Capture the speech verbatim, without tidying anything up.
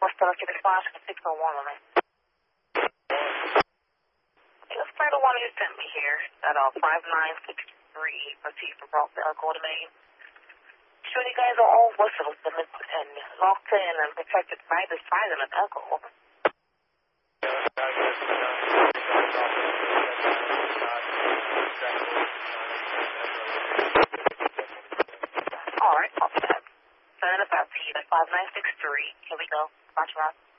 What's the electric response to six oh one on it? Let's play the one you sent me here at uh, five nine six three, proceed from Rockdale, Golden Main. Sure you guys are all whistles and, and locked in and protected by the silent of alcohol. All right, copy that. Send it back to you at five nine six three. Here we go. Watch out.